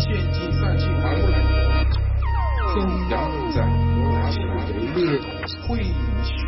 现金散尽还不来，衡阳站拿起给列会